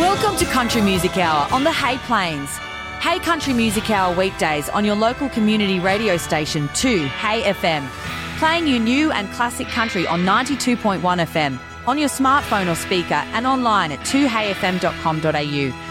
Welcome to Country Music Hour on the Hay Plains. Hay Country Music Hour weekdays on your local community radio station 2 Hay FM. Playing you new and classic country on 92.1 FM, on your smartphone or speaker and online at 2hayfm.com.au.